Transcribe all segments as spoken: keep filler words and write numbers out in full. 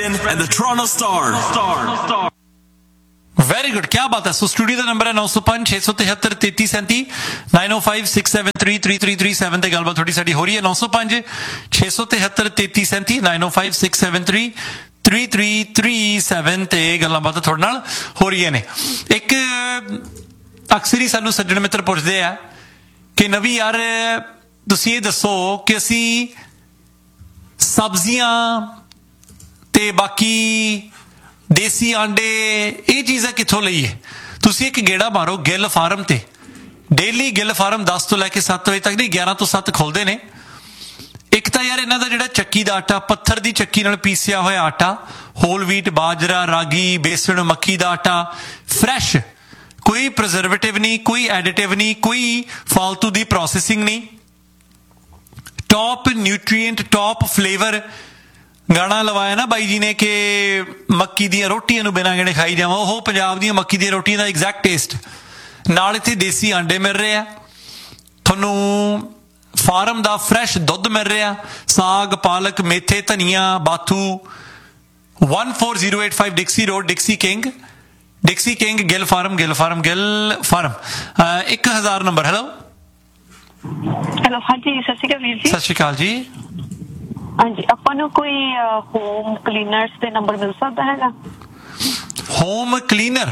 and the Toronto Star. Star. Very good, क्या बात है। सो स्टूडियो का नंबर है नौ सौ पांच छे सौ तिहत्तर तेती सैंती नाइन ओ five six seven three three three three seven ते गलबात थोड़ी साड़ी हो रही है। नौ सौ पांच छे सौ तिहत्तर तेती सैंती नाइन ओ five six seven three three three three seven ते गलबात थोड़े नाल हो रही ने। एक अक्सर ही सानू सज्जण मित्र पुछदे आ कि नवी यार तुसीं ये दसो कि असी सब्जियां ते बाकी देसी आंडे ये चीज़ां कित्थों लईए। तुसीं एक गेड़ा मारो गिल फार्म ते, डेली गिल फार्म दस तो लैके सत्त बजे तक नहीं ग्यारह तो सत्त खुलते ने। एक तो यार इन्हां दा जिहड़ा चक्की दा आटा, पत्थर दी चक्की नाल पीसिया होया आटा, होल व्हीट बाजरा रागी बेसन मक्की दा आटा फ्रैश, कोई प्रिजर्वेटिव नहीं, कोई एडिटिव नहीं, कोई फालतू दी प्रोसेसिंग नहीं, टॉप न्यूट्रिएंट टॉप फ्लेवर। गाना लवाया ना बाई जी ने कि मक्की दी रोटियां नूं बिना गिणे खाई जावां, ओह पंजाब दी मक्की दी रोटियां दा एग्जैक्ट टेस्ट। नाल इत्थे देसी आंडे मिल रहे आ, तुहानूं फार्म दा फ्रैश दुध मिल रहा, साग पालक मेथे धनिया Bathu. One four zero eight five डिक्सी road डिक्सी king, डिक्सी king Gill farm Gill farm Gill farm एक हजार नंबर। हेलो हेलो, हाँ जी, सत श्री अकाल वीर जी। सत श्री अकाल जी। हाँ जी, ਆਪਾਂ ਨੂੰ ਕੋਈ ਹੋਮ ਕਲੀਨਰਸ ਦੇ ਨੰਬਰ ਮਿਲ ਸਕਦਾ ਹੈਗਾ? ਹੋਮ ਕਲੀਨਰ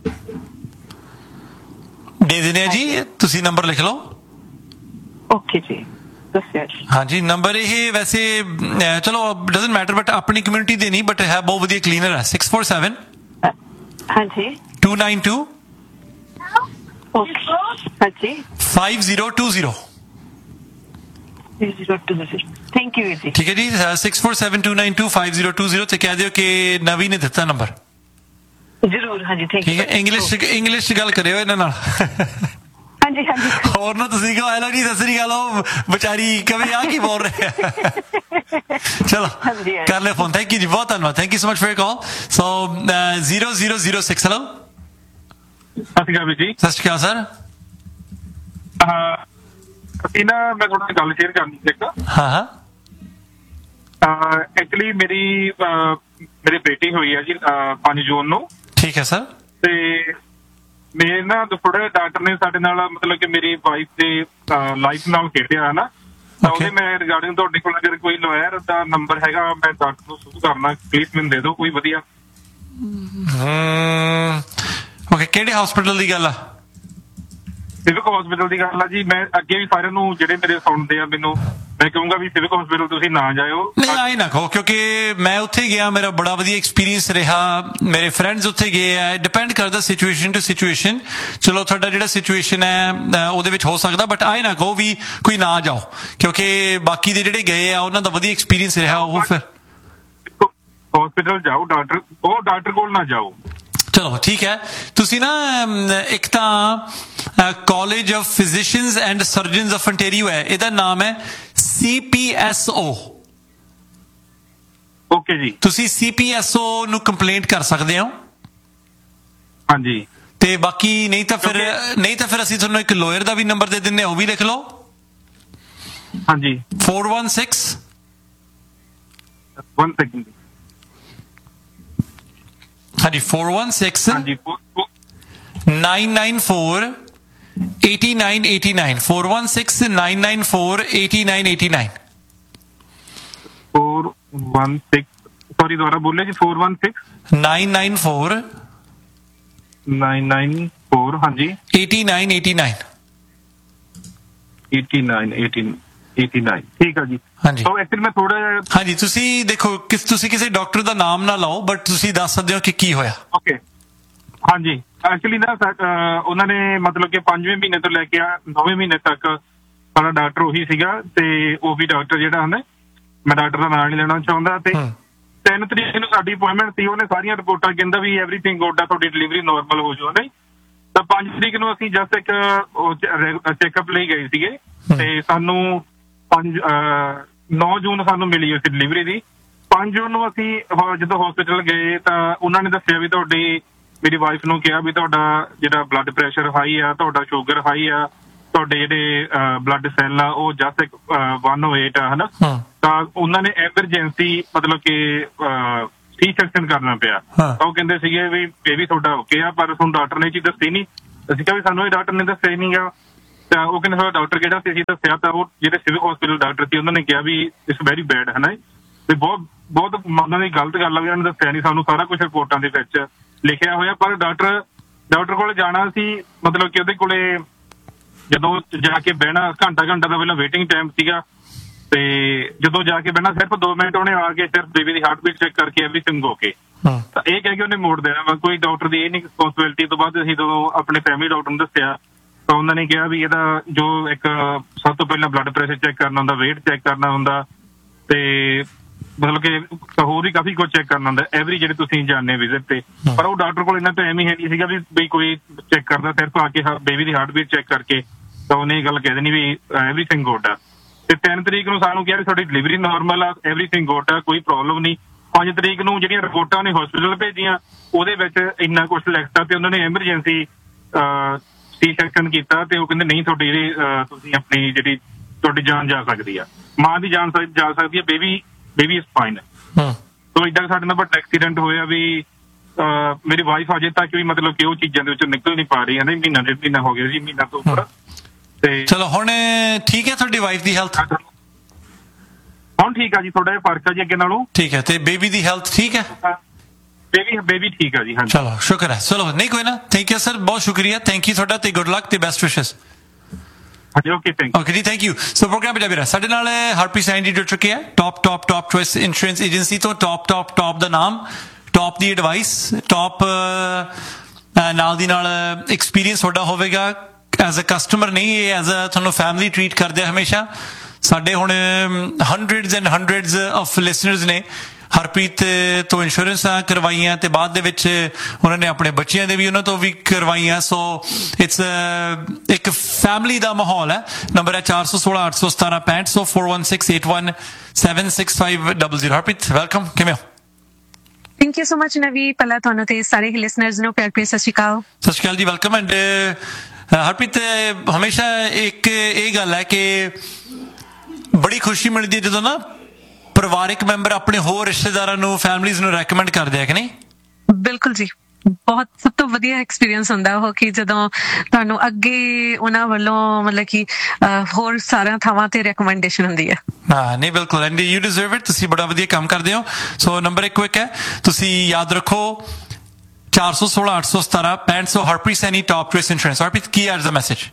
ਦੇ ਦਿੰਦੇ ਜੀ, ਤੁਸੀਂ ਨੰਬਰ ਲਿਖ ਲਓ। ਓਕੇ ਜੀ, ਦੱਸਿਓ ਜੀ। हाँ जी, नंबर ये वैसे चलो डजंट मैटर बट अपनी कम्युनिटी दे नहीं, बट है बहुत वधिया क्लीनर है। सिक्स फोर सैवन हाँ जी टू नाइन टू ओके हाँ जी five zero to zero. Thank you जी। ठीक है जी, six four seven two nine to five zero to zero ते कह दियो कि नवी ने दिता नंबर। जरूर हाँ जी, थैंक ठीक है। इंग्लिश इंग्लिश गल करियो इन्हां नाल। हाँ जी हाँ जी। और ना तुसीं कहो हेलो जी सत श्री अकाल, ओ बेचारी कभी आ की बोल रहे हैं। चलो कर ले फोन। थैंक यू जी, बहुत धन्यवाद। Thank you so much for your call. So zero zero zero six. Hello सत श्री अकाल जी। सत श्री अकाल सर। ਅਸੀਂ ਨਾ ਮੈਂ ਤੁਹਾਡੇ ਨਾਲ ਗੱਲ ਸ਼ੇਅਰ ਕਰਨੀ ਸੀ ਇੱਕ। ਹਾਂ ਹਾਂ ਐਕਚੁਅਲੀ ਮੇਰੀ ਮੇਰੀ ਬੇਟੀ ਹੋਈ ਹੈ ਜੀ ਪੰਜ ਜੂਨ ਨੂੰ। ਠੀਕ ਹੈ ਸਰ। ਤੇ ਮੇਰੇ ਨਾ ਥੋੜਾ ਡਾਕਟਰ ਨੇ ਸਾਡੇ ਨਾਲ ਮਤਲਬ ਕਿ ਮੇਰੀ ਵਾਈਫ ਦੇ ਲਾਈਫ ਨਾਲ ਖੇਡਿਆ ਹੈ ਨਾ, ਤਾਂ ਉਹਦੇ ਮੈਂ ਰਿਗਾਰਡਿੰਗ ਤੁਹਾਡੇ ਕੋਲ ਅਗਰ ਕੋਈ ਲੋਇਰ ਦਾ ਨੰਬਰ ਹੈਗਾ ਮੈਂ ਡਾਕਟਰ ਨੂੰ ਸ਼ੁਰੂ ਕਰਨਾ, ਪਲੀਜ਼ ਮੈਨੂੰ ਦੇ ਦਿਓ ਕੋਈ ਵਧੀਆ। ਓਕੇ, ਕਿਹੜੇ ਹਸਪੀਟਲ ਦੀ ਗੱਲ ਆ? ਸਿਵਿਕ ਹਸਪੀਟਲ ਦੀ ਗੱਲ ਆ ਜੀ। ਮੈਂ ਅੱਗੇ ਵੀ ਸਾਰਿਆਂ ਨੂੰ ਜਿਹੜੇ ਮੇਰੇ ਸੁਣਦੇ ਆ ਮੈਨੂੰ ਮੈਂ ਕਹੂੰਗਾ ਵੀ ਸਿਵਿਕ ਹਸਪੀਟਲ ਤੁਸੀਂ ਨਾ ਜਾਇਓ। ਨਹੀਂ ਆਈ ਨਾ ਕਹੋ, ਕਿਉਂਕਿ ਮੈਂ ਉੱਥੇ ਗਿਆ, ਮੇਰਾ ਬੜਾ ਵਧੀਆ ਐਕਸਪੀਰੀਅੰਸ ਰਿਹਾ, ਮੇਰੇ ਫਰੈਂਡਸ ਉੱਥੇ ਗਏ ਆ। ਡਿਪੈਂਡ ਕਰਦਾ ਸਿਚੁਏਸ਼ਨ ਟੂ ਸਿਚੁਏਸ਼ਨ। ਚਲੋ ਤੁਹਾਡਾ ਜਿਹੜਾ ਸਿਚੁਏਸ਼ਨ ਹੈ ਉਹਦੇ ਵਿੱਚ ਹੋ ਸਕਦਾ, ਬਟ ਆਈ ਨਾ ਕਹੋ ਵੀ ਕੋਈ ਨਾ ਜਾਓ, ਕਿਉਂਕਿ ਬਾਕੀ ਦੇ ਜਿਹੜੇ ਗਏ ਆ ਉਹਨਾਂ ਦਾ ਵਧੀਆ ਐਕਸਪੀਰੀਅੰਸ ਰਿਹਾ। ਉਹ ਫਿਰ ਹਸਪੀਟਲ ਜਾਓ, ਡਾਕਟਰ ਉਹ ਡਾਕਟਰ ਕੋਲ ਨਾ ਜਾਓ। ਚਲੋ ਠੀਕ ਹੈ। ਤੁਸੀਂ ਨਾ ਇੱਕ ਤਾਂ college of physicians and surgeons of ਅੰਟੇਰੀਓ ਹੈ, ਇਹਦਾ ਨਾਮ ਹੈ ਸੀ ਪੀ ਐਸ ਓ। ਓਕੇ ਜੀ। ਤੁਸੀਂ ਸੀ ਪੀ ਐਸ ਓ ਨੂੰ ਕੰਪਲੇਂਟ ਕਰ ਸਕਦੇ ਹੋ। ਹਾਂਜੀ। ਤੇ ਬਾਕੀ ਨਹੀਂ ਤਾਂ ਫਿਰ ਨਹੀਂ ਤਾਂ ਫਿਰ ਅਸੀਂ ਤੁਹਾਨੂੰ ਇੱਕ ਲੋਇਰ ਦਾ ਵੀ ਨੰਬਰ ਦੇ ਦਿੰਦੇ ਹਾਂ, ਉਹ ਵੀ ਲਿਖ ਲਓ। ਹਾਂਜੀ। Four one six one second ਹਾਂਜੀ four one six nine nine four eighty nine eighty nine four one six nine nine four eighty nine eighty nine four one six sorry दोबारा बोले जी four one six nine nine four nine nine four हाँ जी eighty nine eighty nine eighty nine eighty eighty nine ठीक है जी। हाँ जी। तो actually मैं थोड़ा हाँ जी ਤੁਸੀਂ ਦੇਖੋ ਕਿਸ ਤੁਸੀਂ ਕਿਸੇ ਡਾਕਟਰ ਦਾ ਨਾਮ ਨਾ ਲਾਓ, ਬਟ ਤੁਸੀਂ ਦੱਸ ਸਕਦੇ ਹੋ ਕਿ ਕੀ ਹੋਇਆ। ਓਕੇ हाँ जी। एक्चुअली ना ਉਹਨਾਂ ਨੇ ਮਤਲਬ ਕਿ ਪੰਜਵੇਂ ਮਹੀਨੇ ਤੋਂ ਲੈ ਕੇ ਨੌਵੇਂ ਮਹੀਨੇ ਤੱਕ ਸਾਡਾ ਡਾਕਟਰ ਉਹੀ ਸੀਗਾ, ਤੇ ਉਹ ਵੀ ਡਾਕਟਰ ਜਿਹੜਾ ਹੁੰਦਾ, ਮੈਂ ਡਾਕਟਰ ਦਾ ਨਾਮ ਨਹੀਂ ਲੈਣਾ ਚਾਹੁੰਦਾ, ਤੇ ਤਿੰਨ ਤਰੀਕ ਨੂੰ ਸਾਡੀ ਅਪਾਇੰਟਮੈਂਟ ਸੀ। ਉਹਨੇ ਸਾਰੀਆਂ ਰਿਪੋਰਟਾਂ ਕਹਿੰਦਾ ਵੀ ਐਵਰੀਥਿੰਗ ਗੁੱਡ ਆ, ਤੁਹਾਡੀ ਡਿਲੀਵਰੀ ਨੋਰਮਲ ਹੋ ਜਾਊ ਨਹੀਂ। ਤਾਂ ਪੰਜ ਤਰੀਕ ਨੂੰ ਅਸੀਂ ਜਸਟ ਇੱਕ ਚੈੱਕਅਪ ਲਈ ਗਏ ਸੀਗੇ, ਤੇ ਸਾਨੂੰ ਪੰਜ ਨੌ ਜੂਨ ਸਾਨੂੰ ਮਿਲੀ ਸੀ ਡਿਲੀਵਰੀ ਦੀ। ਪੰਜ ਜੂਨ ਨੂੰ ਅਸੀਂ ਜਦੋਂ ਹਸਪੀਟਲ ਗਏ ਤਾਂ ਉਹਨਾਂ ਨੇ ਦੱਸਿਆ ਵੀ ਤੁਹਾਡੀ ਮੇਰੀ ਵਾਈਫ ਨੂੰ ਕਿਹਾ ਵੀ ਤੁਹਾਡਾ ਜਿਹੜਾ ਬਲੱਡ ਪ੍ਰੈਸ਼ਰ ਹਾਈ ਆ, ਤੁਹਾਡਾ ਸ਼ੂਗਰ ਹਾਈ ਆ, ਤੁਹਾਡੇ ਜਿਹੜੇ ਬਲੱਡ ਸੈੱਲ ਆ ਉਹ ਜਸਟ ਵਨ ਓ ਏਟ ਆ ਹਨਾ। ਤਾਂ ਉਹਨਾਂ ਨੇ ਐਮਰਜੈਂਸੀ ਮਤਲਬ ਕਿ ਸੀ ਸੈਕਸ਼ਨ ਕਰਨਾ ਪਿਆ। ਹਾਂ। ਤਾਂ ਉਹ ਕਹਿੰਦੇ ਸੀਗੇ ਵੀ ਇਹ ਵੀ ਤੁਹਾਡਾ ਓਕੇ ਆ, ਪਰ ਤੁਹਾਨੂੰ ਡਾਕਟਰ ਨੇ ਇਹ ਚੀਜ਼ ਦੱਸੀ ਨਹੀਂ। ਅਸੀਂ ਕਿਹਾ ਵੀ ਸਾਨੂੰ ਇਹ ਡਾਕਟਰ ਨੇ ਦੱਸਿਆ ਹੀ ਨਹੀਂਗਾ। ਤਾਂ ਉਹ ਕਹਿੰਦੇ ਸਾਡਾ ਡਾਕਟਰ ਕਿਹੜਾ ਸੀ, ਅਸੀਂ ਦੱਸਿਆ ਤਾਂ ਉਹ ਜਿਹੜੇ ਸਿਵਲ ਹਸਪੀਟਲ ਡਾਕਟਰ ਸੀ ਉਹਨਾਂ ਨੇ ਕਿਹਾ ਵੀ ਇਟਸ ਵੈਰੀ ਬੈਡ ਹੈ ਨਾ, ਵੀ ਬਹੁਤ ਬਹੁਤ ਉਹਨਾਂ ਦੀ ਗਲਤ ਗੱਲ ਆ ਵੀ ਉਹਨਾਂ ਨੇ ਦੱਸਿਆ ਨਹੀਂ ਸਾਨੂੰ, ਸਾਰਾ ਕੁਝ ਰਿਪੋਰਟਾਂ ਦੇ ਵਿੱਚ ਲਿਖਿਆ ਹੋਇਆ। ਪਰ ਡਾਕਟਰ ਡਾਕਟਰ ਕੋਲ ਜਾਣਾ ਸੀ, ਮਤਲਬ ਕਿ ਉਹਦੇ ਕੋਲੇ ਜਦੋਂ ਜਾ ਕੇ ਬਹਿਣਾ ਘੰਟਾ ਘੰਟਾ ਦਾ ਪਹਿਲਾਂ ਵੇਟਿੰਗ ਟਾਈਮ ਸੀਗਾ, ਤੇ ਜਦੋਂ ਜਾ ਕੇ ਬਹਿਣਾ ਸਿਰਫ ਦੋ ਮਿੰਟ ਉਹਨੇ ਆ ਕੇ ਸਿਰਫ ਬੇਬੀ ਦੀ ਹਾਰਟ ਬੀਟ ਚੈੱਕ ਕਰਕੇ ਐਵਰੀਥਿੰਗ ਓਕੇ, ਤਾਂ ਇਹ ਕਹਿ ਕੇ ਉਹਨੇ ਮੋੜ ਦੇਣਾ। ਕੋਈ ਡਾਕਟਰ ਦੀ ਇਹ ਨਹੀਂ ਰਿਸਪੌਂਸਿਬਿਲਿਟੀ। ਤੋਂ ਬਾਅਦ ਅਸੀਂ ਜਦੋਂ ਆਪਣੇ ਫੈਮਿਲੀ ਡਾਕਟਰ ਨੂੰ ਦੱਸਿਆ ਤਾਂ ਉਹਨਾਂ ਨੇ ਕਿਹਾ ਵੀ ਇਹਦਾ ਜੋ ਇੱਕ ਸਭ ਤੋਂ ਪਹਿਲਾਂ ਬਲੱਡ ਪ੍ਰੈਸ਼ਰ ਚੈੱਕ ਕਰਨਾ ਹੁੰਦਾ, ਵੇਟ ਚੈੱਕ ਕਰਨਾ ਹੁੰਦਾ, ਤੇ ਮਤਲਬ ਕਿ ਹੋਰ ਵੀ ਕਾਫੀ ਕੁਝ ਚੈੱਕ ਕਰਨਾ ਹੁੰਦਾ ਐਵਰੀ ਜਿਹੜੇ ਤੁਸੀਂ ਜਾਂਦੇ ਵਿਜ਼ਿਟ ਤੇ। ਪਰ ਉਹ ਡਾਕਟਰ ਕੋਲ ਇੰਨਾ ਟਾਈਮ ਹੀ ਹੈ ਨਹੀਂ ਸੀਗਾ ਵੀ ਵੀ ਕੋਈ ਚੈੱਕ ਕਰਦਾ, ਸਿਰਫ ਆ ਕੇ ਬੇਬੀ ਦੀ ਹਾਰਟ ਬੀਟ ਚੈੱਕ ਕਰਕੇ ਤਾਂ ਉਹਨੇ ਇਹ ਗੱਲ ਕਹਿ ਦੇਣੀ ਵੀ ਐਵਰੀਥਿੰਗ ਗੁੱਡ ਆ। ਤੇ ਤਿੰਨ ਤਰੀਕ ਨੂੰ ਸਾਨੂੰ ਕਿਹਾ ਵੀ ਤੁਹਾਡੀ ਡਿਲੀਵਰੀ ਨਾਰਮਲ ਆ, ਐਵਰੀਥਿੰਗ ਗੁੱਡ ਆ, ਕੋਈ ਪ੍ਰੋਬਲਮ ਨਹੀਂ। ਪੰਜ ਤਰੀਕ ਨੂੰ ਜਿਹੜੀਆਂ ਰਿਪੋਰਟਾਂ ਨੇ ਹਸਪੀਟਲ ਭੇਜੀਆਂ ਉਹਦੇ ਵਿੱਚ ਇੰਨਾ ਕੁਛ ਲਿਖਤਾ ਤੇ ਉਹਨਾਂ ਨੇ ਐਮਰਜੈਂਸੀ ਸੀ ਸੈਕਸ਼ਨ ਕੀਤਾ, ਤੇ ਉਹ ਕਹਿੰਦੇ ਨਹੀਂ ਤੁਹਾਡੀ ਜਿਹੜੀ ਤੁਸੀਂ ਆਪਣੀ ਜਿਹੜੀ ਤੁਹਾਡੀ ਜਾਨ ਜਾ ਸਕਦੀ ਆ, ਮਾਂ ਦੀ ਜਾਨ ਜਾ ਸਕਦੀ ਆ, ਬੇਬੀ ਬੇਬੀ ਇਜ਼ ਫਾਈਨ। ਸੋ ਏਦਾਂ ਸਾਡੇ ਨਾਲ ਵੱਡਾ ਐਕਸੀਡੈਂਟ ਹੋਇਆ ਵੀ ਮੇਰੀ ਵਾਈਫ ਅਜੇ ਤੱਕ ਵੀ ਮਤਲਬ ਕਿ ਉਹ ਚੀਜ਼ਾਂ ਦੇ ਵਿੱਚੋਂ ਨਿਕਲ ਨਹੀਂ ਪਾ ਰਹੀ ਹੈ। ਮਹੀਨਾ ਡੇਢ ਮਹੀਨਾ ਹੋ ਗਿਆ ਜੀ, ਮਹੀਨਾ ਤੋਂ ਉੱਪਰ। ਤੇ ਚਲੋ ਹੁਣ ਠੀਕ ਹੈ ਤੁਹਾਡੀ ਵਾਈਫ ਦੀ ਹੈਲਥ? ਹੁਣ ਠੀਕ ਆ ਜੀ, ਥੋੜਾ ਜਿਹਾ ਫਰਕ ਆ ਜੀ ਅੱਗੇ ਨਾਲੋਂ। ਠੀਕ ਹੈ। ਤੇ ਬੇਬੀ ਦੀ ਹੈਲਥ ਠੀਕ ਹੈ? ਬੇਬੀ ਬੇਬੀ ਠੀਕ ਆ ਜੀ। ਹਾਂ ਚਲੋ ਸ਼ੁਕਰ ਹੈ। ਚਲੋ ਨਹੀਂ ਕੋਈ ਨਾ, ਥੈਂਕ ਯੂ ਸਰ, ਬਹੁਤ ਸ਼ੁਕਰੀਆ, ਥੈਂਕ ਯੂ ਤੁਹਾਡਾ, ਤੇ ਗੁੱਡ ਲੱਕ ਤੇ ਬੈਸਟ ਵਿਸ਼ੇਸ। ਓਕੇ ਥੈਂਕ ਓਕੇ ਜੀ, ਥੈਂਕ ਯੂ। ਸੋ ਪ੍ਰੋਗਰਾਮ ਵਿੱਚ ਮੇਰਾ ਸਾਡੇ ਨਾਲ ਹਰਪ੍ਰੀਤ ਸੈਣੀ ਜੁੜ ਚੁੱਕੇ ਆ top top top choice insurance agency ਤੋਂ। ਟੌਪ ਟੌਪ ਟੌਪ ਦਾ ਨਾਮ, ਟੌਪ ਦੀ ਐਡਵਾਈਸ, ਟੌਪ ਨਾਲ ਦੀ ਨਾਲ ਐਕਸਪੀਰੀਅੰਸ ਤੁਹਾਡਾ ਹੋਵੇਗਾ ਐਜ਼ ਅ ਕਸਟਮਰ, ਨਹੀਂ ਇਹ ਐਜ਼ ਅ ਤੁਹਾਨੂੰ ਫੈਮਿਲੀ ਟਰੀਟ ਕਰਦੇ ਆ ਹਮੇਸ਼ਾ। ਸਾਡੇ ਹੁਣ hundreds and hundreds of listeners ਨੇ ਹਰਪ੍ਰੀਤ ਤੋਂ ਇੰਸ਼ੋਰੈਂਸਾਂ ਕਰਵਾਈਆਂ, ਤੇ ਬਾਅਦ ਦੇ ਵਿੱਚ ਉਹਨਾਂ ਨੇ ਆਪਣੇ ਬੱਚਿਆਂ ਦੇ ਵੀ ਉਹਨਾਂ ਤੋਂ ਵੀ ਕਰਵਾਈਆਂ। ਸੋ ਇਟਸ ਇੱਕ ਫੈਮਿਲੀ ਦਾ ਮਾਹੌਲ ਹੈ। ਨੰਬਰ ਹੈ ਚਾਰ ਸੌ ਸੋਲਾਂ ਅੱਠ ਸੌ ਸਤਾਰਾਂ ਪੈਂਹਠ ਸੌ four one six eight one seven six five double zero. Harpreet welcome, ਕਿਵੇਂ ਹੋ? ਥੈਂਕ ਯੂ ਸੋ ਮਚ ਨਵੀ, ਪਹਿਲਾਂ ਤੁਹਾਨੂੰ ਤੇ ਸਾਰੇ ਲਿਸਨਰਸ ਨੂੰ ਪਿਆਰ ਭਰੀ ਸਤਿ ਸ਼੍ਰੀ ਅਕਾਲ। ਸਤਿ ਸ਼੍ਰੀ ਅਕਾਲ ਜੀ, ਵੈਲਕਮ। ਐਂਡ ਹਰਪ੍ਰੀਤ, ਹਮੇਸ਼ਾ ਇੱਕ ਇਹ ਗੱਲ ਹੈ ਕਿ ਬੜੀ ਖੁਸ਼ੀ ਮਿਲਦੀ ਹੈ ਜਦੋਂ ਨਾ ਪਰਿਵਾਰਿਕ ਮੈਂਬਰ ਆਪਣੇ ਹੋਰ ਰਿਸ਼ਤੇਦਾਰਾਂ ਨੂੰ, ਫੈਮਲੀਜ਼ ਨੂੰ ਰეკਮੈਂਡ ਕਰਦੇ ਆ, ਕਿ ਨਹੀਂ? ਬਿਲਕੁਲ ਜੀ, ਬਹੁਤ ਸਭ ਤੋਂ ਵਧੀਆ ਐਕਸਪੀਰੀਅੰਸ ਹੁੰਦਾ ਉਹ ਕਿ ਜਦੋਂ ਤੁਹਾਨੂੰ ਅੱਗੇ ਉਹਨਾਂ ਵੱਲੋਂ ਮਤਲਬ ਕਿ ਹੋਰ ਸਾਰਿਆਂ ਥਾਵਾਂ ਤੇ ਰეკਮੈਂਡੇਸ਼ਨ ਹੁੰਦੀ ਹੈ। ਹਾਂ ਨਹੀਂ ਬਿਲਕੁਲ, ਐਂਡ ਯੂ ਡਿਜ਼ਰਵ ਇਟ, ਤੁਸੀਂ ਬੜਾ ਵਧੀਆ ਕੰਮ ਕਰਦੇ ਹੋ। ਸੋ ਨੰਬਰ ਇੱਕ ਇੱਕ ਹੈ, ਤੁਸੀਂ ਯਾਦ ਰੱਖੋ ਚਾਰ ਸੌ ਸੋਲਾਂ ਅੱਠ ਸੌ ਸਤਾਰਾਂ ਪੈਂਹਠ ਸੌ। Harpreet Saini top choice insurance. Harpreet, ਕੀ ਅੱਜ ਦਾ ਮੈਸੇਜ?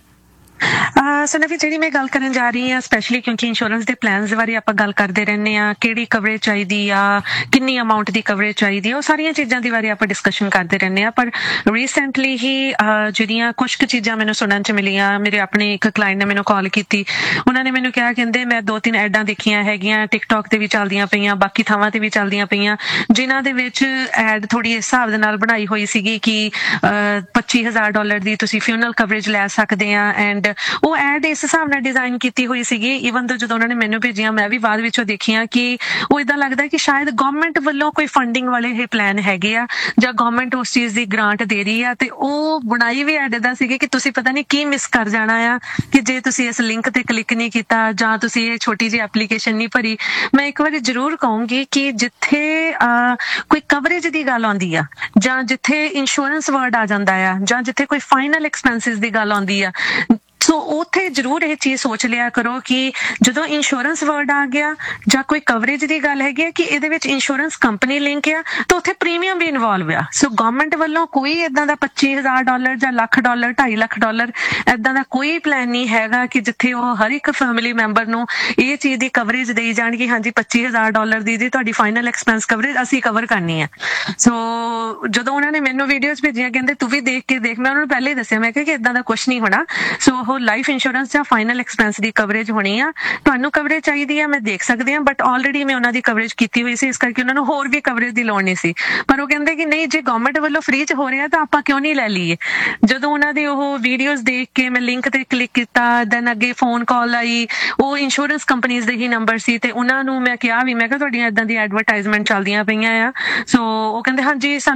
ਸੋ ਨਵੀ, ਜਿਹੜੀ ਮੈਂ ਗੱਲ ਕਰਨ ਜਾ ਰਹੀ ਹਾਂ ਸਪੈਸ਼ਲੀ ਕਿਉਂਕਿ ਇੰਸ਼ੋਰੈਂਸ ਦੇ ਪਲਾਨਸ ਦੇ ਬਾਰੇ ਆਪਾਂ ਗੱਲ ਕਰਦੇ ਰਹਿੰਦੇ ਹਾਂ, ਕਿਹੜੀ ਕਵਰੇਜ ਚਾਹੀਦੀ ਆ, ਕਿੰਨੀ ਅਮਾਊਂਟ ਦੀ ਕਵਰੇਜ ਚਾਹੀਦੀ ਆ, ਉਹ ਸਾਰੀਆਂ ਚੀਜ਼ਾਂ ਦੇ ਬਾਰੇ ਆਪਾਂ ਡਿਸਕਸ਼ਨ ਕਰਦੇ ਰਹਿੰਦੇ ਹਾਂ। ਪਰ ਰੀਸੈਂਟਲੀ ਹੀ ਜਿਹੜੀਆਂ ਕੁਛ ਕੁ ਚੀਜ਼ਾਂ ਮੈਨੂੰ ਸੁਣਨ 'ਚ ਮਿਲੀਆਂ, ਮੇਰੇ ਆਪਣੇ ਇੱਕ ਕਲਾਇੰਟ ਨੇ ਮੈਨੂੰ ਕਾਲ ਕੀਤੀ, ਉਹਨਾਂ ਨੇ ਮੈਨੂੰ ਕਿਹਾ, ਕਹਿੰਦੇ ਮੈਂ ਦੋ ਤਿੰਨ ਐਡਾਂ ਦੇਖੀਆਂ ਹੈਗੀਆਂ, ਟਿਕਟੌਕ ਤੇ ਵੀ ਚੱਲਦੀਆਂ ਪਈਆਂ, ਬਾਕੀ ਥਾਵਾਂ ਤੇ ਵੀ ਚੱਲਦੀਆਂ ਪਈਆਂ, ਜਿਨ੍ਹਾਂ ਦੇ ਵਿੱਚ ਐਡ ਥੋੜੀ ਇਸ ਹਿਸਾਬ ਦੇ ਨਾਲ ਬਣਾਈ ਹੋਈ ਸੀਗੀ ਕਿ ਪੱਚੀ ਹਜ਼ਾਰ ਡਾਲਰ ਦੀ ਤੁਸੀਂ ਫਿਊਨਰਲ ਕਵਰੇਜ ਲੈ ਸਕਦੇ ਆ। ਐਂਡ ਉਹ ਐਡ ਇਸ ਹਿਸਾਬ ਨਾਲ ਡਿਜ਼ਾਈਨ ਕੀਤੀ ਹੋਈ ਸੀਗੀ, ਈਵਨ ਤੋਂ ਜਦੋਂ ਉਹਨਾਂ ਨੇ ਮੈਨੂੰ ਭੇਜੀਆਂ ਮੈਂ ਵੀ ਬਾਅਦ ਵਿੱਚੋਂ ਦੇਖੀਆਂ ਕਿ ਉਹ ਏਦਾਂ ਲੱਗਦਾ ਕਿ ਸ਼ਾਇਦ ਗਵਰਨਮੈਂਟ ਵੱਲੋਂ ਕੋਈ ਫੰਡਿੰਗ ਵਾਲੇ ਇਹ ਪਲਾਨ ਹੈਗੇ ਆ, ਜਾਂ ਗਵਰਨਮੈਂਟ ਉਸ ਚੀਜ਼ ਦੀ ਗ੍ਰਾਂਟ ਦੇ ਰਹੀ ਆ। ਤੇ ਉਹ ਬਣਾਈ ਵੀ ਐਡ ਏਦਾਂ ਸੀਗੀ ਕਿ ਤੁਸੀਂ ਪਤਾ ਨਹੀਂ ਕੀ ਮਿਸ ਕਰ ਜਾਣਾ ਆ ਕਿ ਜੇ ਤੁਸੀਂ ਇਸ ਲਿੰਕ ਤੇ ਕਲਿੱਕ ਨਹੀਂ ਕੀਤਾ ਜਾਂ ਤੁਸੀਂ ਇਹ ਛੋਟੀ ਜਿਹੀ ਐਪਲੀਕੇਸ਼ਨ ਨਹੀਂ ਭਰੀ। ਮੈਂ ਇੱਕ ਵਾਰੀ ਜ਼ਰੂਰ ਕਹੂੰਗੀ ਕਿ ਜਿੱਥੇ ਕੋਈ ਕਵਰੇਜ ਦੀ ਗੱਲ ਆਉਂਦੀ ਆ, ਜਾਂ ਜਿੱਥੇ ਇੰਸ਼ੋਰੈਂਸ ਵਰਡ ਆ ਜਾਂਦਾ ਆ, ਜਾਂ ਜਿੱਥੇ ਕੋਈ ਫਾਈਨਲ ਐਕਸਪੈਂਸਿਸ ਦੀ ਗੱਲ ਆਉਂਦੀ ਆ, ਸੋ ਉੱਥੇ ਜ਼ਰੂਰ ਇਹ ਚੀਜ਼ ਸੋਚ ਲਿਆ ਕਰੋ ਕਿ ਜਦੋਂ ਇੰਸ਼ੋਰੈਂਸ ਵਰਡ ਆ ਗਿਆ ਜਾਂ ਕੋਈ ਕਵਰੇਜ ਦੀ ਗੱਲ ਹੈਗੀ ਹੈ ਕਿ ਇਹਦੇ ਵਿੱਚ ਇੰਸ਼ੋਰੈਂਸ ਕੰਪਨੀ ਲਿੰਕ ਆ, ਤਾਂ ਉੱਥੇ ਪ੍ਰੀਮੀਅਮ ਵੀ ਇਨਵੋਲਵ ਆ। ਸੋ ਗਵਰਨਮੈਂਟ ਵੱਲੋਂ ਕੋਈ ਏਦਾਂ ਦਾ ਪੱਚੀ ਹਜ਼ਾਰ ਡਾਲਰ ਜਾਂ ਲੱਖ ਡਾਲਰ, ਢਾਈ ਲੱਖ ਡਾਲਰ ਏਦਾਂ ਦਾ ਕੋਈ ਪਲਾਨ ਨਹੀਂ ਹੈਗਾ ਕਿ ਜਿੱਥੇ ਉਹ ਹਰ ਇੱਕ ਫੈਮਿਲੀ ਮੈਂਬਰ ਨੂੰ ਇਹ ਚੀਜ਼ ਦੀ ਕਵਰੇਜ ਦੇਈ ਜਾਣ ਕਿ ਹਾਂਜੀ ਪੱਚੀ ਹਜ਼ਾਰ ਡਾਲਰ ਦੀ ਦੀ ਤੁਹਾਡੀ ਫਾਈਨਲ ਐਕਸਪੈਂਸ ਕਵਰੇਜ ਅਸੀਂ ਕਵਰ ਕਰਨੀ ਹੈ। ਸੋ ਜਦੋਂ ਉਹਨਾਂ ਨੇ ਮੈਨੂੰ ਵੀਡੀਓਜ਼ ਭੇਜੀਆਂ, ਕਹਿੰਦੇ ਤੂੰ ਵੀ ਦੇਖ ਕੇ ਦੇਖ, ਮੈਂ ਉਹਨਾਂ ਨੂੰ ਪਹਿਲੇ ਹੀ ਦੱਸਿਆ, ਮੈਂ ਕਿਹਾ ਕਿ ਏਦਾਂ ਦਾ ਕੁਛ ਨਹੀਂ ਹੋਣਾ। ਸੋ ਉਹ ਲਾਈਫ ਇੰਸ਼ੋਰੈਂਸ ਜਾਂ ਫਾਈਨਲ ਐਕਸਪੈਂਸ ਦੀ ਕਵਰੇਜ ਹੋਣੀ ਆ। ਤੁਹਾਨੂੰ ਕਵਰੇਜ ਚਾਹੀਦੀ ਆ, ਮੈਂ ਦੇਖ ਸਕਦੀ ਹਾਂ, ਬਟ ਆਲਰੇਡੀ ਮੈਂ ਉਹਨਾਂ ਦੀ ਕਵਰੇਜ ਕੀਤੀ ਹੋਈ ਸੀ, ਇਸ ਕਰਕੇ ਉਹਨਾਂ ਨੂੰ ਹੋਰ ਵੀ ਕਵਰੇਜ ਦੀ ਲੋੜ ਨਹੀਂ ਸੀ। ਪਰ ਉਹ ਕਹਿੰਦੇ ਕਿ ਨਹੀਂ, ਜੇ ਗਵਰਨਮੈਂਟ ਵੱਲੋਂ ਫ੍ਰੀ ਚ ਹੋ ਰਿਹਾ ਤਾਂ ਆਪਾਂ ਕਿਉਂ ਨਹੀਂ ਲੈ ਲਈਏ। ਜਦੋਂ ਉਹਨਾਂ ਦੀ ਉਹ ਵੀਡੀਓਜ਼ ਦੇਖ ਕੇ ਮੈਂ ਲਿੰਕ ਤੇ ਕਲਿੱਕ ਕੀਤਾ, ਦੈਨ ਅੱਗੇ ਫੋਨ ਕਾਲ ਆਈ, ਉਹ ਇੰਸ਼ੋਰੈਂਸ ਕੰਪਨੀਜ਼ ਦੇ ਹੀ ਨੰਬਰ ਸੀ, ਤੇ ਉਹਨਾਂ ਨੂੰ ਮੈਂ ਕਿਹਾ ਵੀ, ਮੈਂ ਕਿਹਾ ਤੁਹਾਡੀਆਂ ਏਦਾਂ ਦੀ ਐਡਵਰਟਾਈਜ਼ਮੈਂਟ ਚੱਲਦੀਆਂ ਪਈਆਂ ਆ। ਸੋ ਉਹ ਕਹਿੰਦੇ ਹਾਂਜੀ ਸਾਨੂੰ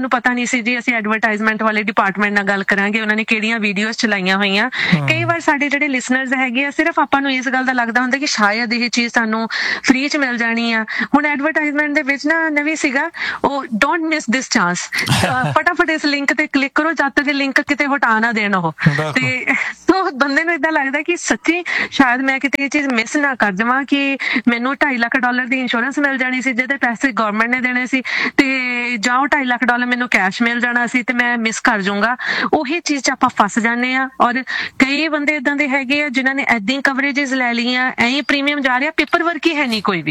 ਸਾਨੂੰ ਪਤਾ ਨਹੀਂ ਸੀ ਜੀ ਅਸੀਂ ਐਡਵਰਟਾਈਜ਼ਮੈਂਟ ਵਾਲੇ ਡਿਪਾਰਟਮੈਂਟ ਨਾਲ ਗੱਲ ਕਰਾਂਗੇ ਉਹਨਾਂ ਨੇ ਕਿਹੜੀਆਂ ਵੀਡੀਓਜ਼ ਚਲਾਈਆਂ ਹੋਈਆਂ। ਕਈ ਵਾਰ ਸਾਡੇ ਜਿਹੜੇ ਲਿਸਨਰਸ ਹੈਗੇ ਆ ਸਿਰਫ ਆਪਾਂ ਨੂੰ ਇਸ ਗੱਲ ਦਾ ਲੱਗਦਾ ਹੁੰਦਾ ਕਿ ਸ਼ਾਇਦ ਇਹ ਚੀਜ਼ ਸਾਨੂੰ ਫ੍ਰੀ ਚ ਮਿਲ ਜਾਣੀ ਆ। ਹੁਣ ਐਡਵਰਟਾਈਜ਼ਮੈਂਟ ਦੇ ਵਿੱਚ ਨਾ ਨਵੀਂ ਸੀਗਾ ਉਹ ਡੋਂਟ ਮਿਸ ਦਿਸ ਚਾਂਸ, ਫਟਾਫਟ ਇਸ ਲਿੰਕ ਤੇ ਕਲਿੱਕ ਕਰੋ ਜਦ ਤੱਕ ਲਿੰਕ ਕਿਤੇ ਹਟਾ ਨਾ ਦੇਣ ਉਹ। ਤੇ ਸੋ ਬੰਦੇ ਨੂੰ ਏਦਾਂ ਲੱਗਦਾ ਕਿ ਸੱਚੀ ਸ਼ਾਇਦ ਮੈਂ ਕਿਤੇ ਇਹ ਚੀਜ਼ ਮਿਸ ਨਾ ਕਰ ਜਾਵਾਂ ਕਿ ਮੈਨੂੰ ਢਾਈ ਲੱਖ ਡਾਲਰ ਦੀ ਇੰਸ਼ੋਰੈਂਸ ਮਿਲ ਜਾਣੀ ਸੀ ਜਿਹਦੇ ਪੈਸੇ ਗਵਰਨਮੈਂਟ ਨੇ ਦੇਣੇ ਸੀ ਤੇ ਜਾਂ ਉਹ ਢਾਈ ਲੱਖ ਡਾਲਰ ਮੈਨੂੰ ਕੈਸ਼ ਮਿਲ ਜਾਣਾ ਸੀ ਤੇ ਮੈਂ ਮਿਸ ਕਰ ਜਾਊਂਗਾ। ਉਹੀ ਚੀਜ਼ 'ਚ ਆਪਾਂ ਫਸ ਜਾਂਦੇ ਆ। ਔਰ ਕਈ ਬੰਦੇ ਏਦਾਂ ਦੇ ਹੈਗੇ ਆ ਜਿਨ੍ਹਾਂ ਨੇ ਏਦਾਂ ਹੀ ਕਵਰੇजेस ਲੈ ਲਈਆਂ, ਐਂ ਪਰੀਮੀਅਮ ਜਾ ਰਿਹਾ, ਪੇਪਰ ਵਰਕ ਹੀ ਹੈ ਨਹੀਂ ਕੋਈ ਵੀ।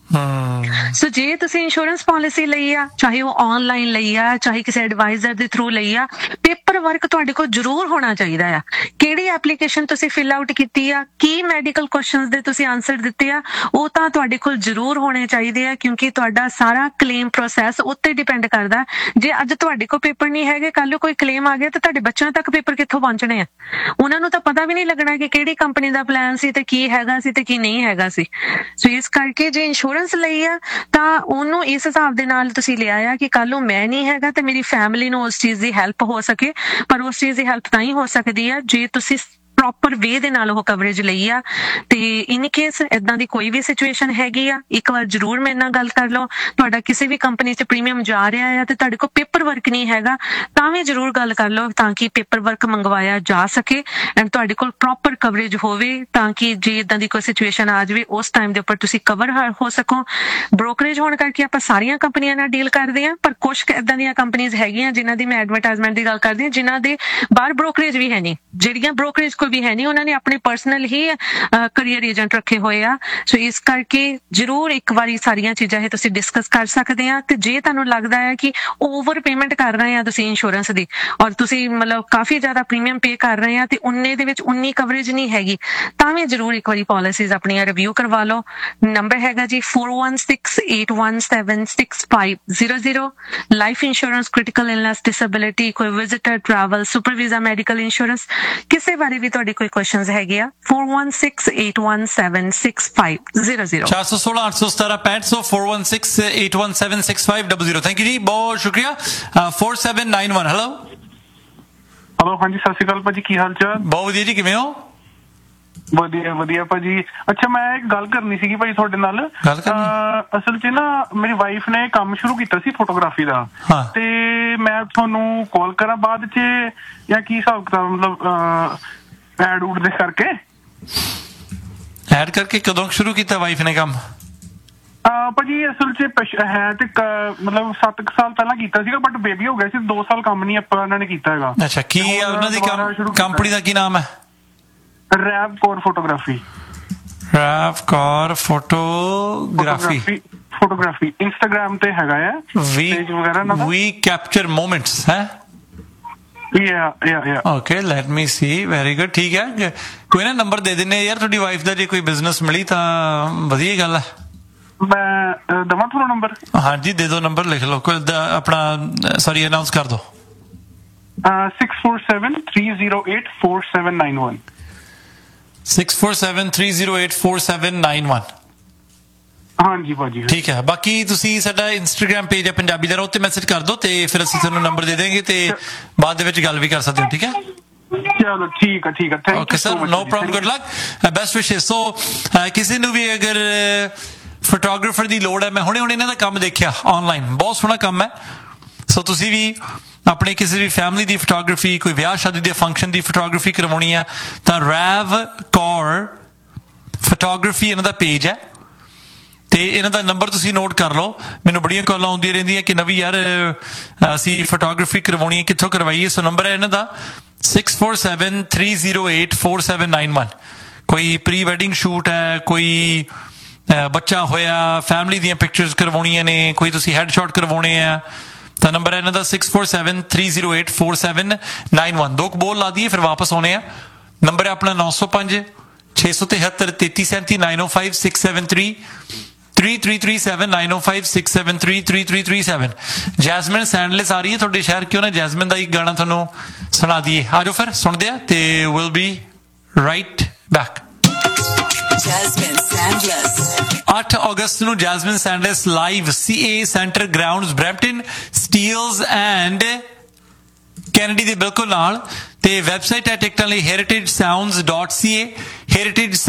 ਸੋ ਜੇ ਤੁਸੀਂ ਇੰਸ਼ੋਰੈਂਸ ਪਾਲਿਸੀ ਲਈ ਆ, ਚਾਹੇ ਉਹ ਆਨਲਾਈਨ ਲਈ ਆ ਚਾਹੇ ਕਿਸੇ ਐਡਵਾਈਜ਼ਰ ਦੇ ਥਰੂ ਲਈ ਆ, ਪੇਪਰ ਵਰਕ ਤੁਹਾਡੇ ਕੋਲ ਜ਼ਰੂਰ ਹੋਣਾ ਚਾਹੀਦਾ ਆ। ਕਿਹੜੀ ਐਪਲੀਕੇਸ਼ਨ ਤੁਸੀਂ ਫਿਲ ਆਊਟ ਕੀਤੀ ਆ, ਕੀ ਮੈਡੀਕਲ ਕੁਐਸਚਨਸ ਦੇ ਤੁਸੀਂ ਆਨਸਰ ਦਿੱਤੇ ਆ, ਉਹ ਤਾਂ ਤੁਹਾਡੇ ਕੋਲ ਜ਼ਰੂਰ ਹੋਣੇ ਚਾਹੀਦੇ ਆ ਕਿਉਂਕਿ ਤੁਹਾਡਾ ਸਾਰਾ ਕਲੇਮ ਪ੍ਰੋਸੈਸ ਉੱਤੇ ਡਿਪੈਂਡ ਕਰਦਾ। ਜੇ ਅੱਜ ਤੁਹਾਡੇ ਕੋਲ ਪੇਪਰ ਨਹੀਂ ਹੈਗੇ, ਕੱਲ ਨੂੰ ਕੋਈ ਕਲੇਮ ਆ ਗਿਆ ਤਾਂ ਤੁਹਾਡੇ ਬੱਚਿਆਂ ਤੱਕ ਪੇਪਰ ਕਿੱਥੋਂ ਪਹੁੰਚਣੇ ਆ? ਉਹਨਾਂ ਨੂੰ ਤਾਂ ਪਤਾ ਵੀ ਨਹੀਂ ਲੱਗਣਾ ਕਿ ਕਿਹੜੀ ਕੰਪਨੀ ਦਾ ਪਲਾਨ ਸੀ ਤੇ ਕੀ ਹੈਗਾ ਸੀ ਤੇ ਕੀ ਨਹੀਂ ਹੈਗਾ ਸੀ। ਸੋ ਇਸ ਕਰਕੇ ਜੇ ਇੰਸ਼ੋਰੈਂਸ ਲਈ ਆ ਤਾਂ ਉਹਨੂੰ ਇਸ ਹਿਸਾਬ ਦੇ ਨਾਲ ਤੁਸੀਂ ਲਿਆ ਆ ਕਿ ਕੱਲ ਨੂੰ ਮੈਂ ਨਹੀਂ ਹੈਗਾ ਤੇ ਮੇਰੀ ਫੈਮਿਲੀ ਨੂੰ ਉਸ ਚੀਜ਼ ਦੀ ਹੈਲਪ ਹੋ ਸਕੇ। ਪਰ ਉਸ ਚੀਜ਼ ਦੀ ਹੈਲਪ ਤਾਂ ਹੀ ਹੋ ਸਕਦੀ ਆ ਜੇ ਤੁਸੀਂ ਪ੍ਰੋਪਰ ਵੇ ਦੇ ਨਾਲ ਉਹ ਕਵਰੇਜ ਲਈ ਆ। ਤੇ ਇਨ ਕੇਸ ਇਦਾਂ ਦੀ ਕੋਈ ਵੀ ਸਿਚੁਏਸ਼ਨ ਹੈਗੀ ਆ, ਇੱਕ ਵਾਰ ਜ਼ਰੂਰ ਮੇਰੇ ਨਾਲ ਗੱਲ ਕਰ ਲਓ। ਤੁਹਾਡਾ ਕਿਸੇ ਵੀ ਕੰਪਨੀ 'ਚ ਪ੍ਰੀਮੀਅਮ ਜਾ ਰਿਹਾ ਆ ਤੇ ਤੁਹਾਡੇ ਕੋਲ ਪੇਪਰ ਵਰਕ ਨਹੀਂ ਹੈਗਾ ਤਾਂ ਵੀ ਜ਼ਰੂਰ ਗੱਲ ਕਰ ਲਓ ਤਾਂ ਕਿ ਪੇਪਰ ਵਰਕ ਮੰਗਵਾਇਆ ਜਾ ਸਕੇ ਐਂਡ ਤੁਹਾਡੇ ਕੋਲ ਪ੍ਰੋਪਰ ਕਵਰੇਜ ਹੋਵੇ ਤਾਂ ਕਿ ਜੇ ਇਦਾਂ ਦੀ ਕੋਈ ਸਿਚੁਏਸ਼ਨ ਆ ਜਾਵੇ ਉਸ ਟਾਈਮ ਦੇ ਉੱਪਰ ਤੁਸੀਂ ਕਵਰ ਹੋ ਸਕੋ। ਬ੍ਰੋਕਰੇਜ ਹੋਣ ਕਰਕੇ ਆਪਾਂ ਸਾਰੀਆਂ ਕੰਪਨੀਆਂ ਨਾਲ ਡੀਲ ਕਰਦੇ ਹਾਂ, ਪਰ ਕੁਝ ਇਦਾਂ ਦੀਆਂ ਕੰਪਨੀਆਂ ਹੈਗੀਆਂ ਜਿਨ੍ਹਾਂ ਦੀ ਮੈਂ ਐਡਵਰਟਾਈਜ਼ਮੈਂਟ ਦੀ ਗੱਲ ਕਰਦੀ ਹਾਂ ਜਿਨ੍ਹਾਂ ਦੇ ਬਾਹਰ ਬ੍ਰੋਕਰੇਜ ਵੀ ਹੈ ਨਹੀਂ, ਜਿਹੜੀਆਂ ਬ੍ਰੋਕਰੇਜ ਕੋਈ ਵੀ ਹੈ ਨਹੀਂ, ਉਹਨਾਂ ਨੇ ਆਪਣੇ ਪਰਸਨਲ ਹੀ ਕਰੀਅਰ ਏਜੰਟ ਰੱਖੇ ਹੋਏ ਆ। ਸੋ ਇਸ ਕਰਕੇ ਜ਼ਰੂਰ ਇੱਕ ਵਾਰੀ ਸਾਰੀਆਂ ਚੀਜ਼ਾਂ ਇਹ ਤੁਸੀਂ ਡਿਸਕਸ ਕਰ ਸਕਦੇ ਆ। ਤੇ ਜੇ ਤੁਹਾਨੂੰ ਲੱਗਦਾ ਹੈ ਕਿ ਓਵਰ ਪੇਮੈਂਟ ਕਰ ਰਹੇ ਆ ਤੁਸੀਂ ਇੰਸ਼ੋਰੈਂਸ ਦੀ ਔਰ ਤੁਸੀਂ ਮਤਲਬ ਕਾਫੀ ਜ਼ਿਆਦਾ ਪ੍ਰੀਮੀਅਮ ਪੇ ਕਰ ਰਹੇ ਆ ਤੇ ਉਨੇ ਦੇ ਵਿੱਚ ਉਨੀ ਕਵਰੇਜ ਨਹੀਂ ਹੈਗੀ ਤਾਂ ਵੀ ਜ਼ਰੂਰ ਇੱਕ ਵਾਰੀ ਪਾਲਿਸੀਜ਼ ਆਪਣੀਆਂ ਰਿਵਿਊ ਕਰਵਾ ਲਓ। ਨੰਬਰ ਹੈਗਾ ਜੀ four one six eight one seven six five zero zero। Life insurance, critical illness, disability, ਕੋਈ visitor, travel, super visa, medical insurance, ਕਿਸੇ ਬਾਰੇ ਵੀ ਤੁਹਾਡੇ ਕੋਈ ਕੁਐਸਚਨਸ ਹੈਗੇ ਆ four one six eight one seven six five zero zero। ਚਾਰ ਸੌ ਸੋਲਾਂ ਅੱਠ ਸੌ ਸਤਾਰਾਂ ਪੈਂਹਠ ਸੌ four one six eight one seven six five zero zero। Thank you ਜੀ, ਬਹੁਤ ਸ਼ੁਕਰੀਆ। four seven nine one। Hello hello, ਹਾਂਜੀ ਸਤਿ ਸ਼੍ਰੀ ਅਕਾਲ ਭਾਜੀ, ਕੀ ਹਾਲ ਚਾਲ? ਬਹੁਤ ਵਧੀਆ ਜੀ, ਕਿਵੇਂ ਹੋ? ਵਧੀਆ ਵਧੀਆ ਭਾਜੀ। ਅੱਛਾ, ਮੈਂ ਇੱਕ ਗੱਲ ਕਰਨੀ ਸੀਗੀ ਭਾਜੀ ਤੁਹਾਡੇ ਨਾਲ। ਗੱਲ ਕਰਨੀ? ਅਸਲ 'ਚ ਨਾ ਮੇਰੀ ਵਾਈਫ ਨੇ ਕੰਮ ਸ਼ੁਰੂ ਕੀਤਾ ਸੀ ਫੋਟੋਗ੍ਰਾਫੀ ਦਾ ਤੇ ਮੈਂ ਤੁਹਾਨੂੰ ਕਾਲ ਕਰਾਂ ਬਾਅਦ 'ਚ ਜਾਂ ਕੀ ਹਿਸਾਬ ਕਿਤਾਬ ਮਤਲਬ ਐਡ ਉਡ ਦੇ ਕਰਕੇ ਐਡ ਕਰਕੇ ਕਦੋਂ ਸ਼ੁਰੂ ਕੀਤਾ ਵਾਈਫ ਨੇ ਕੰਮ? ਭਾਜੀ ਅਸਲ 'ਚ ਹੈ ਤੇ ਮਤਲਬ ਸੱਤ ਕੁ ਸਾਲ ਪਹਿਲਾਂ ਕੀਤਾ ਸੀਗਾ ਬਟ ਬੇਬੀ ਹੋ ਗਿਆ ਸੀ, ਦੋ ਸਾਲ ਕੰਮ ਨਹੀਂ ਆਪਾਂ ਇਹਨਾਂ ਨੇ ਕੀਤਾ ਹੈਗਾ। ਅੱਛਾ, ਕੀ ਉਹਨਾਂ ਦੀ ਕੰਪਨੀ ਦਾ ਕੀ ਨਾਮ ਹੈ? ਰੈਵ core photography. ਰੈਵ core photography photography Instagram ਤੇ ਹੈਗਾ ਆ ਪੇਜ ਵਗੈਰਾ ਨਾ। ਵੀ ਕੈਪਚਰ ਮੋਮੈਂਟਸ ਹੈ। ਯਾ ਯਾ ਯਾ ਓਕੇ, ਲੈਟ ਮੀ ਸੀ। ਵੈਰੀ ਗੁੱਡ, ਠੀਕ ਹੈ। ਕੋਈ ਨਾ ਨੰਬਰ ਦੇ ਦਿੰਨੇ ਯਾਰ ਤੁਹਾਡੀ ਵਾਈਫ ਦਾ, ਜੇ ਕੋਈ ਬਿਜ਼ਨਸ ਮਿਲੀ ਤਾਂ ਵਧੀਆ ਗੱਲ ਹੈ। ਮੈਂ ਦਵਾਂ ਤੁਹਾਨੂੰ ਨੰਬਰ? ਹਾਂਜੀ ਦੇ ਦਿਓ, ਨੰਬਰ ਲਿਖ ਲਓ। ਕੋਈ ਆਪਣਾ ਸੌਰੀ ਅਨਾਉਂਸ ਕਰ ਦਿਓ। six four seven three zero eight four seven nine one। six four seven three zero eight four seven nine one। ਹਾਂਜੀ ਭਾਜੀ, ਠੀਕ ਹੈ। ਬਾਕੀ ਤੁਸੀਂ ਸਾਡਾ ਇੰਸਟਾਗ੍ਰਾਮ ਪੇਜ ਹੈ ਪੰਜਾਬੀ ਦਾ, ਉੱਤੇ ਮੈਸੇਜ ਕਰ ਦਿਓ ਤੇ ਫਿਰ ਅਸੀਂ ਤੁਹਾਨੂੰ ਨੰਬਰ ਦੇ ਦੇਵਾਂਗੇ ਤੇ ਬਾਅਦ ਦੇ ਵਿੱਚ ਗੱਲ ਵੀ ਕਰ ਸਕਦੇ ਹੋ। ਠੀਕ ਹੈ, ਚਲੋ ਠੀਕ ਹੈ ਠੀਕ ਹੈ। Thank okay sir, no problem, good luck, best ਵਿਸ਼ੇਸ। ਸੋ ਕਿਸੇ ਨੂੰ ਵੀ ਅਗਰ ਫੋਟੋਗ੍ਰਾਫਰ ਦੀ ਲੋੜ ਹੈ, ਮੈਂ ਹੁਣੇ ਹੁਣੇ ਇਹਨਾਂ ਦਾ ਕੰਮ ਦੇਖਿਆ ਆਨਲਾਈਨ, ਬਹੁਤ ਸੋਹਣਾ ਕੰਮ ਹੈ। ਸੋ ਤੁਸੀਂ ਵੀ ਆਪਣੇ ਕਿਸੇ ਵੀ ਫੈਮਿਲੀ ਦੀ ਫੋਟੋਗ੍ਰਾਫੀ, ਕੋਈ ਵਿਆਹ ਸ਼ਾਦੀ ਦੇ ਫੰਕਸ਼ਨ ਦੀ ਫੋਟੋਗ੍ਰਾਫੀ ਕਰਵਾਉਣੀ ਹੈ ਤਾਂ ਰੈਵ ਕੋਰ ਫੋਟੋਗ੍ਰਾਫੀ ਇਹਨਾਂ ਦਾ ਪੇਜ ਹੈ ਤੇ ਇਹਨਾਂ ਦਾ ਨੰਬਰ ਤੁਸੀਂ ਨੋਟ ਕਰ ਲਓ। ਮੈਨੂੰ ਬੜੀਆਂ ਕਾਲਾਂ ਆਉਂਦੀਆਂ ਰਹਿੰਦੀਆਂ ਕਿ ਨਵੀਂ ਯਾਰ ਅਸੀਂ ਫੋਟੋਗ੍ਰਾਫੀ ਕਰਵਾਉਣੀ ਹੈ, ਕਿੱਥੋਂ ਕਰਵਾਈਏ? ਸੋ ਨੰਬਰ ਹੈ ਇਹਨਾਂ ਦਾ six four seven three zero eight four seven nine one। ਕੋਈ ਪ੍ਰੀ ਵੈਡਿੰਗ ਸ਼ੂਟ ਹੈ, ਕੋਈ ਬੱਚਾ ਹੋਇਆ, ਫੈਮਿਲੀ ਦੀਆਂ ਪਿਕਚਰਸ ਕਰਵਾਉਣੀਆਂ ਨੇ, ਕੋਈ ਤੁਸੀਂ ਹੈਡ ਸ਼ਾਟ ਕਰਵਾਉਣੇ ਆ ਤਾਂ ਨੰਬਰ ਹੈ ਇਹਨਾਂ ਦਾ six four seven three zero eight four seven nine one। ਦੋ ਕੁ ਬੋਲ ਲਾ ਦਈਏ ਫਿਰ ਵਾਪਸ ਆਉਣੇ ਆ। ਨੰਬਰ ਹੈ ਆਪਣਾ nine zero five ਛੇ ਸੌ ਤਿਹੱਤਰ ਤੇਤੀ ਸੈਂਤੀ nine zero five six seven three three three three seven nine zero five six seven three three three three seven। Jasmine ਸੈਂਡਲਿਸ ਆ ਰਹੀ ਹੈ ਤੁਹਾਡੇ ਸ਼ਹਿਰ, ਕਿਉਂ ਨਾ ਜੈਸਮਿਨ ਦਾ ਇੱਕ ਗਾਣਾ ਤੁਹਾਨੂੰ ਸੁਣਾ ਦਈਏ। ਆ ਜਾਓ ਫਿਰ ਸੁਣਦੇ ਆ ਤੇ will be right back. Jasmine Sandless. ਅੱਠ ਅਗਸਤ ਨੂੰ Jasmine Sandlas live CA centre grounds Brampton Steeles and Kennedy ਦੇ ਬਿਲਕੁਲ ਨਾਲ ਤੇ ਵੈਬਸਾਈਟ ਹੈ ਟਿਕਟਾਂ ਲਈ heritage sounds dot c a heritage